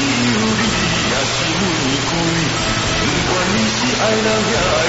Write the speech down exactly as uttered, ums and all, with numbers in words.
有你也是玫瑰，不管你是爱人也